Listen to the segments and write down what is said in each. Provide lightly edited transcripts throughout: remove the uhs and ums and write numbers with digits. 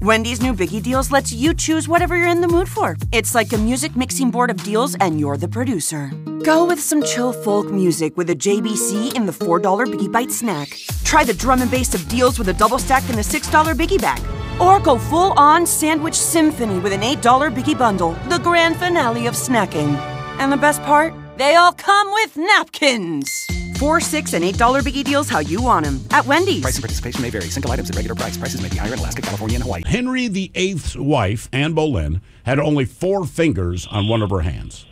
Wendy's new Biggie Deals lets you choose whatever you're in the mood for. It's like a music mixing board of deals, and you're the producer. Go with some chill folk music with a JBC in the $4 Biggie Bite snack. Try the drum and bass of deals with a double stack in the $6 Biggie Bag. Or go full-on sandwich symphony with an $8 Biggie Bundle, the grand finale of snacking. And the best part? They all come with napkins. $4, $6, and $8 Biggie Deals how you want them at Wendy's. Price and participation may vary. Single items at regular price. Prices may be higher in Alaska, California, and Hawaii. Henry VIII's wife, Anne Boleyn, had only 4 fingers on one of her hands.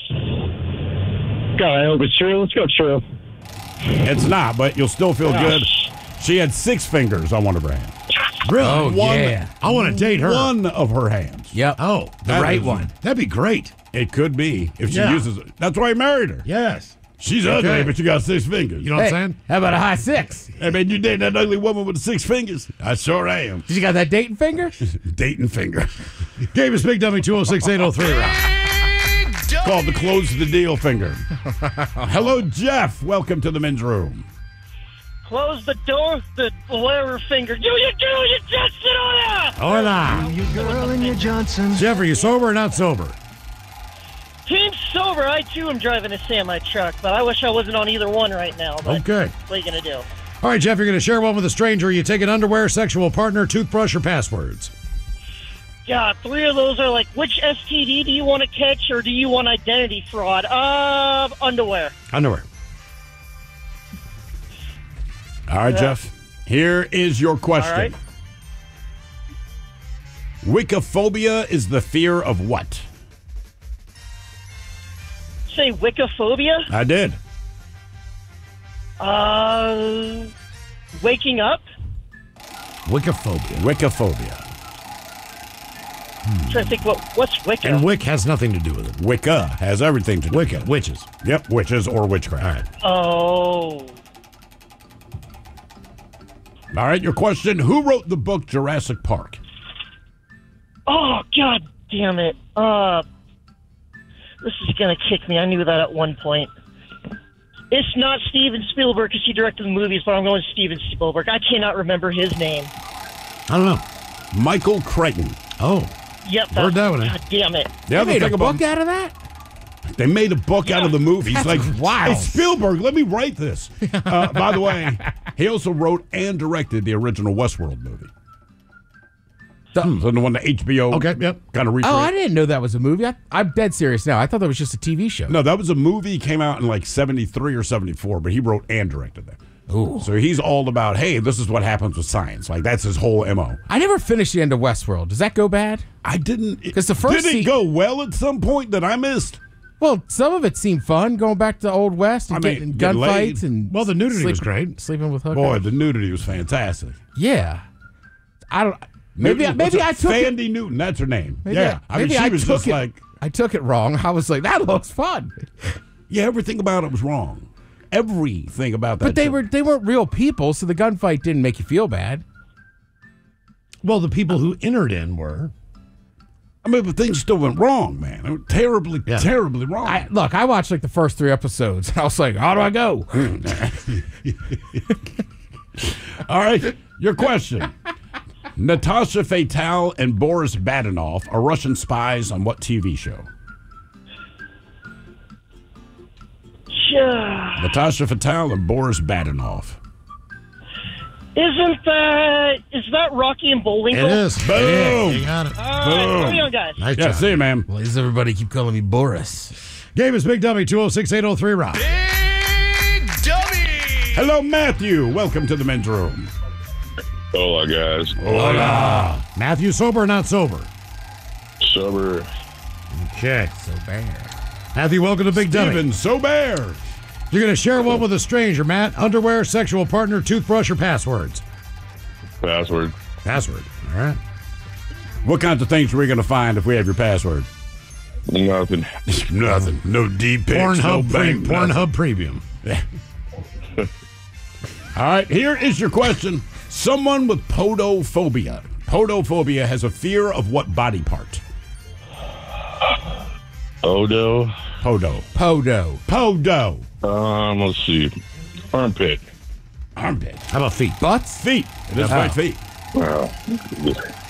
God, I hope it's true. Let's go true. It's not, but you'll still feel good. She had 6 fingers on one of her hands. Really? Oh, yeah. I want to date her. One of her hands. Yep. Oh, the right one. That'd be great. It could be if she uses it. That's why I married her. Yes. She's ugly, but you got 6 fingers. You know what I'm saying? How about a high 6? Hey, man, you dating that ugly woman with 6 fingers? I sure am. You got that dating finger? Dating finger. Gave us Big Dummy 206-803. Called the close the deal finger. Hello, Jeff. Welcome to the men's room. Close the door, the whatever finger. You just sit on that! Hola. You girl and your Johnson. Jeff, are you sober or not sober? Team sober, I too am driving a semi-truck, but I wish I wasn't on either one right now. But Okay. what are you going to do? All right, Jeff, you're going to share one with a stranger. You take an underwear, sexual partner, toothbrush, or passwords. God, 3 of those are like, which STD do you want to catch, or do you want identity fraud? Underwear. Underwear. All right, Jeff. Here is your question. All right. Wiccophobia is the fear of what? Say wiccophobia? I did. Waking up? Wiccophobia. Wiccophobia. I'm trying to think, what's Wicca? And Wick has nothing to do with it. Wicca has everything to do Wicca, with it. witches. Yep, witches or witchcraft. All right. Oh. All right, your question. Who wrote the book Jurassic Park? Oh, God damn it. This is going to kick me. I knew that at one point. It's not Steven Spielberg because he directed the movies, but I'm going Steven Spielberg. I cannot remember his name. I don't know. Michael Crichton. Oh. Yep. Heard that one, eh? God damn it. The other They made thing a about book out of that? They made a book out of the movies. That's like, wild. Hey, Spielberg, let me write this. By the way, he also wrote and directed the original Westworld movie. So the one that HBO kind of recreated. Oh, I didn't know that was a movie. I'm dead serious now. I thought that was just a TV show. No, that was a movie. Came out in like 73 or 74, but he wrote and directed that. Ooh. So he's all about, hey, this is what happens with science. Like, that's his whole MO. I never finished the end of Westworld. Does that go bad? I didn't. Because the first Did it go well at some point that I missed? Well, some of it seemed fun, going back to Old West and getting get laid. gunfights and Well, the nudity was great. Sleeping with hookers. Boy, the nudity was fantastic. Yeah, I don't. Maybe I took it. Sandy Newton, that's her name. Maybe yeah, I mean, maybe she was took just it, like, I took it wrong. I was like, that looks fun. yeah, everything about it was wrong. Everything about that. But they show. weren't real people, so the gunfight didn't make you feel bad. Well, the people who entered in were. I mean, but things still went wrong, man. It went terribly, terribly wrong. I watched like the first 3 episodes, and I was like, how do I go? All right, your question. Natasha Fatal and Boris Badenov are Russian spies on what TV show? Yeah. Natasha Fatal and Boris Badenov. Is that Rocky and Bullwinkle? It is. Boom. Yeah, you got it. All right, carry on, guys. Nice Yeah, job. see you, man. Why does everybody keep calling me Boris? Game is Big Dummy 206-803 Rock. Big Dummy! Hello, Matthew. Welcome to the men's room. Hola, guys. Hola. Matthew, sober or not sober? Sober. Okay. So bad. Matthew, welcome to Big Dummy. Steven Sober. You're going to share one with a stranger, Matt. Underwear, sexual partner, toothbrush, or passwords? Password. Password. All right. What kinds of things are we going to find if we have your password? Nothing. Nothing. No deep pics. No Pornhub, bank. Pornhub Premium. All right, here is your question. Someone with podophobia. Podophobia has a fear of what body part? Odo. Podo. Podo. Podo. Let's see. Armpit. Armpit. How about feet? Butts? Feet. It is my feet. Wow.